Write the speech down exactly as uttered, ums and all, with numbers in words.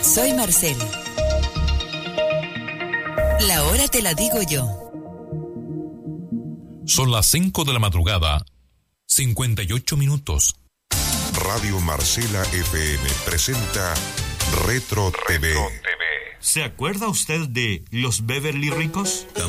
Soy Marcela. La hora te la digo yo. Son las cinco de la madrugada, cincuenta y ocho minutos. Radio Marcela F M presenta Retro T V. ¿Se acuerda usted de los Beverly Ricos? Tan